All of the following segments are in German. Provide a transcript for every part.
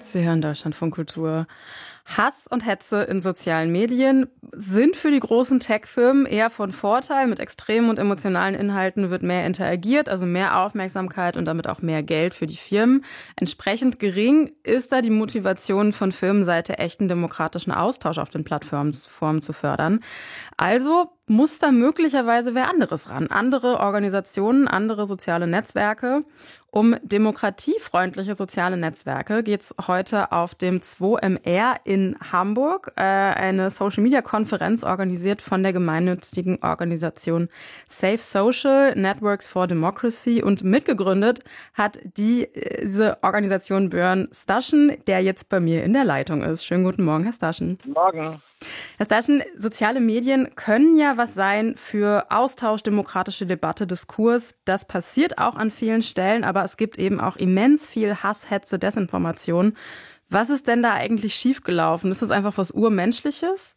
Sie hören Deutschlandfunk Kultur. Hass und Hetze in sozialen Medien sind für die großen Tech-Firmen eher von Vorteil. Mit extremen und emotionalen Inhalten wird mehr interagiert, also mehr Aufmerksamkeit und damit auch mehr Geld für die Firmen. Entsprechend gering ist da die Motivation von Firmenseite, echten demokratischen Austausch auf den Plattformen zu fördern. Also muss da möglicherweise wer anderes ran. Andere Organisationen, andere soziale Netzwerke. Um demokratiefreundliche soziale Netzwerke geht es heute auf dem 2MR in Hamburg. Eine Social-Media-Konferenz organisiert von der gemeinnützigen Organisation Safe Social Networks for Democracy. Und mitgegründet hat diese Organisation Björn Staschen, der jetzt bei mir in der Leitung ist. Schönen guten Morgen, Herr Staschen. Guten Morgen. Herr Staschen, soziale Medien können ja was sein für Austausch, demokratische Debatte, Diskurs. Das passiert auch an vielen Stellen, aber es gibt eben auch immens viel Hass, Hetze, Desinformation. Was ist denn da eigentlich schiefgelaufen? Ist das einfach was Urmenschliches?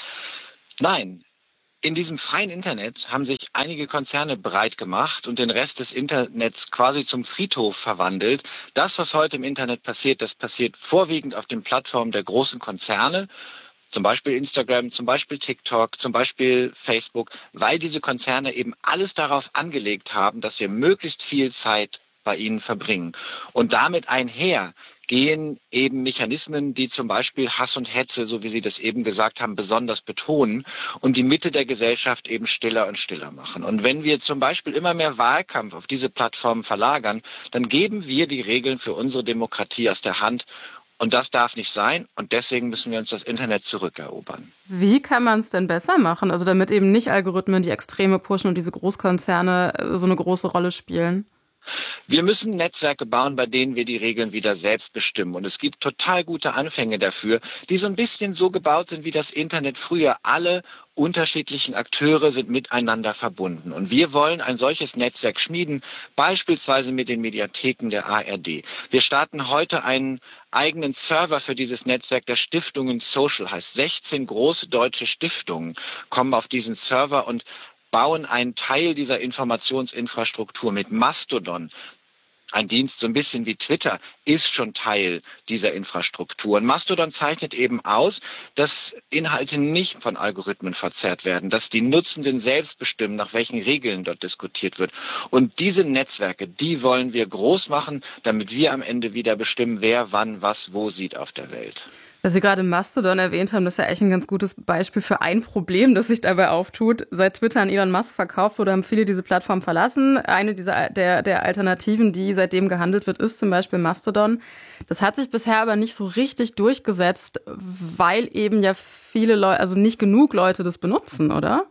Nein. In diesem freien Internet haben sich einige Konzerne breit gemacht und den Rest des Internets quasi zum Friedhof verwandelt. Das, was heute im Internet passiert, das passiert vorwiegend auf den Plattformen der großen Konzerne. Zum Beispiel Instagram, zum Beispiel TikTok, zum Beispiel Facebook, weil diese Konzerne eben alles darauf angelegt haben, dass wir möglichst viel Zeit bei ihnen verbringen. Und damit einher gehen eben Mechanismen, die zum Beispiel Hass und Hetze, so wie Sie das eben gesagt haben, besonders betonen und die Mitte der Gesellschaft eben stiller und stiller machen. Und wenn wir zum Beispiel immer mehr Wahlkampf auf diese Plattformen verlagern, dann geben wir die Regeln für unsere Demokratie aus der Hand. Und das darf nicht sein. Und deswegen müssen wir uns das Internet zurückerobern. Wie kann man es denn besser machen? Also damit eben nicht Algorithmen, die Extreme pushen und diese Großkonzerne so eine große Rolle spielen? Wir müssen Netzwerke bauen, bei denen wir die Regeln wieder selbst bestimmen. Und es gibt total gute Anfänge dafür, die so ein bisschen so gebaut sind wie das Internet früher. Alle unterschiedlichen Akteure sind miteinander verbunden. Und wir wollen ein solches Netzwerk schmieden, beispielsweise mit den Mediatheken der ARD. Wir starten heute einen eigenen Server für dieses Netzwerk, der Stiftungen Social heißt. 16 große deutsche Stiftungen kommen auf diesen Server und bauen einen Teil dieser Informationsinfrastruktur mit Mastodon. Ein Dienst, so ein bisschen wie Twitter, ist schon Teil dieser Infrastruktur. Und Mastodon zeichnet eben aus, dass Inhalte nicht von Algorithmen verzerrt werden, dass die Nutzenden selbst bestimmen, nach welchen Regeln dort diskutiert wird. Und diese Netzwerke, die wollen wir groß machen, damit wir am Ende wieder bestimmen, wer wann was wo sieht auf der Welt. Was Sie gerade Mastodon erwähnt haben, das ist ja echt ein ganz gutes Beispiel für ein Problem, das sich dabei auftut. Seit Twitter an Elon Musk verkauft wurde, haben viele diese Plattform verlassen. Eine dieser der Alternativen, die seitdem gehandelt wird, ist zum Beispiel Mastodon. Das hat sich bisher aber nicht so richtig durchgesetzt, weil eben ja viele Leute, also nicht genug Leute das benutzen, oder?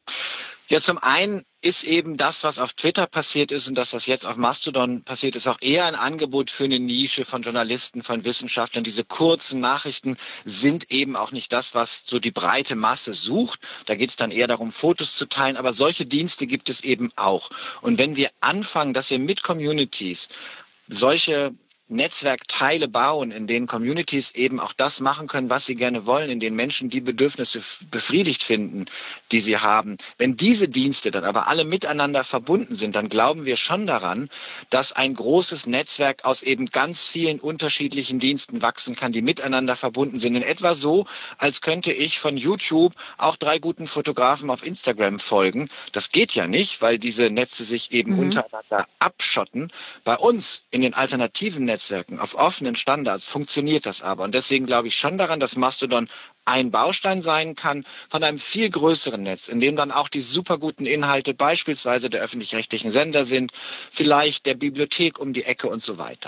Ja, zum einen ist eben das, was auf Twitter passiert ist und das, was jetzt auf Mastodon passiert ist, auch eher ein Angebot für eine Nische von Journalisten, von Wissenschaftlern. Diese kurzen Nachrichten sind eben auch nicht das, was so die breite Masse sucht. Da geht es dann eher darum, Fotos zu teilen. Aber solche Dienste gibt es eben auch. Und wenn wir anfangen, dass wir mit Communities solche Netzwerkteile bauen, in denen Communities eben auch das machen können, was sie gerne wollen, in denen Menschen die Bedürfnisse befriedigt finden, die sie haben. Wenn diese Dienste dann aber alle miteinander verbunden sind, dann glauben wir schon daran, dass ein großes Netzwerk aus eben ganz vielen unterschiedlichen Diensten wachsen kann, die miteinander verbunden sind. In etwa so, als könnte ich von YouTube auch 3 guten Fotografen auf Instagram folgen. Das geht ja nicht, weil diese Netze sich eben untereinander abschotten. Bei uns in den alternativen Netzwerken auf offenen Standards funktioniert das aber. Und deswegen glaube ich schon daran, dass Mastodon ein Baustein sein kann von einem viel größeren Netz, in dem dann auch die super guten Inhalte beispielsweise der öffentlich-rechtlichen Sender sind, vielleicht der Bibliothek um die Ecke und so weiter.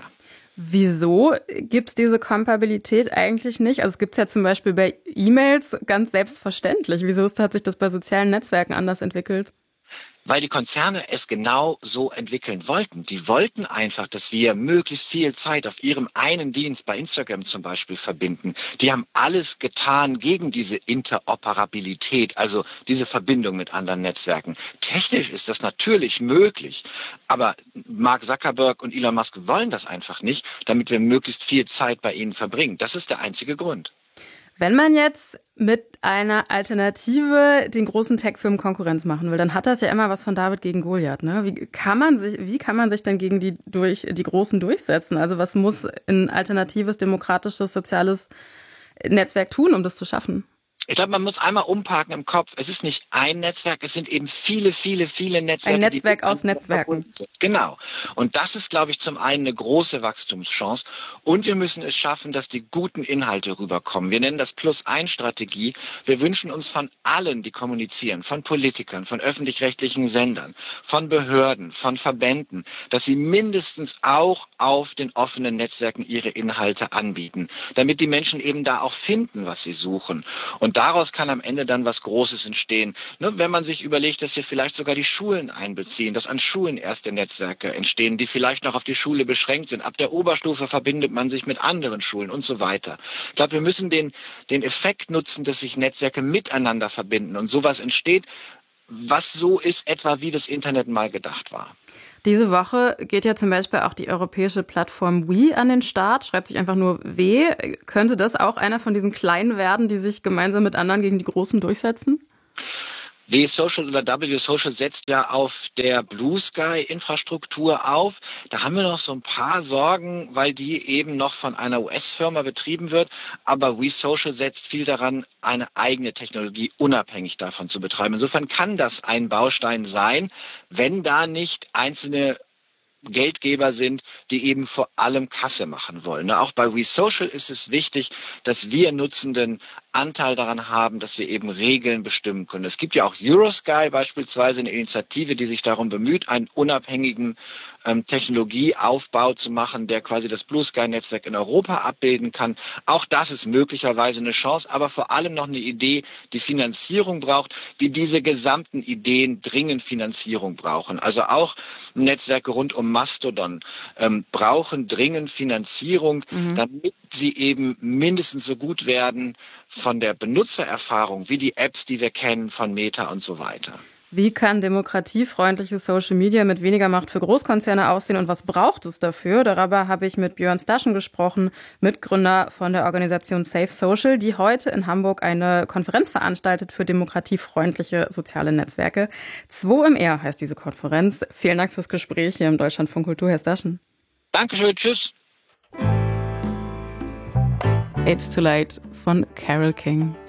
Wieso gibt es diese Kompatibilität eigentlich nicht? Also es gibt es ja zum Beispiel bei E-Mails ganz selbstverständlich. Wieso hat sich das bei sozialen Netzwerken anders entwickelt? Weil die Konzerne es genau so entwickeln wollten. Die wollten einfach, dass wir möglichst viel Zeit auf ihrem einen Dienst, bei Instagram zum Beispiel, verbinden. Die haben alles getan gegen diese Interoperabilität, also diese Verbindung mit anderen Netzwerken. Technisch ist das natürlich möglich, aber Mark Zuckerberg und Elon Musk wollen das einfach nicht, damit wir möglichst viel Zeit bei ihnen verbringen. Das ist der einzige Grund. Wenn man jetzt mit einer Alternative den großen Tech-Firmen Konkurrenz machen will, dann hat das ja immer was von David gegen Goliath, ne? Wie kann man sich denn gegen die Großen durchsetzen? Also was muss ein alternatives, demokratisches, soziales Netzwerk tun, um das zu schaffen? Ich glaube, man muss einmal umparken im Kopf. Es ist nicht ein Netzwerk, es sind eben viele, viele, viele Netzwerke. Ein Netzwerk aus Netzwerken. Genau. Und das ist, glaube ich, zum einen eine große Wachstumschance. Und wir müssen es schaffen, dass die guten Inhalte rüberkommen. Wir nennen das Plus-1-Strategie. Wir wünschen uns von allen, die kommunizieren, von Politikern, von öffentlich-rechtlichen Sendern, von Behörden, von Verbänden, dass sie mindestens auch auf den offenen Netzwerken ihre Inhalte anbieten, damit die Menschen eben da auch finden, was sie suchen. Und daraus kann am Ende dann was Großes entstehen. Ne, wenn man sich überlegt, dass wir vielleicht sogar die Schulen einbeziehen, dass an Schulen erste Netzwerke entstehen, die vielleicht noch auf die Schule beschränkt sind. Ab der Oberstufe verbindet man sich mit anderen Schulen und so weiter. Ich glaube, wir müssen den Effekt nutzen, dass sich Netzwerke miteinander verbinden und sowas entsteht, was so ist, etwa wie das Internet mal gedacht war. Diese Woche geht ja zum Beispiel auch die europäische Plattform We an den Start, schreibt sich einfach nur W. Könnte das auch einer von diesen Kleinen werden, die sich gemeinsam mit anderen gegen die Großen durchsetzen? W-Social oder W-Social setzt ja auf der Blue Sky-Infrastruktur auf. Da haben wir noch so ein paar Sorgen, weil die eben noch von einer US-Firma betrieben wird. Aber W-Social setzt viel daran, eine eigene Technologie unabhängig davon zu betreiben. Insofern kann das ein Baustein sein, wenn da nicht einzelne Geldgeber sind, die eben vor allem Kasse machen wollen. Auch bei WeSocial ist es wichtig, dass wir Nutzenden Anteil daran haben, dass wir eben Regeln bestimmen können. Es gibt ja auch Eurosky beispielsweise, eine Initiative, die sich darum bemüht, einen unabhängigen Technologieaufbau zu machen, der quasi das Blue Sky-Netzwerk in Europa abbilden kann. Auch das ist möglicherweise eine Chance, aber vor allem noch eine Idee, die Finanzierung braucht, wie diese gesamten Ideen dringend Finanzierung brauchen. Also auch Netzwerke rund um Mastodon brauchen dringend Finanzierung, damit sie eben mindestens so gut werden von der Benutzererfahrung wie die Apps, die wir kennen von Meta und so weiter. Wie kann demokratiefreundliches Social Media mit weniger Macht für Großkonzerne aussehen und was braucht es dafür? Darüber habe ich mit Björn Staschen gesprochen, Mitgründer von der Organisation Safe Social, die heute in Hamburg eine Konferenz veranstaltet für demokratiefreundliche soziale Netzwerke. 2 im R heißt diese Konferenz. Vielen Dank fürs Gespräch hier im Deutschlandfunk Kultur, Herr Staschen. Dankeschön, tschüss. It's Too Late von Carole King.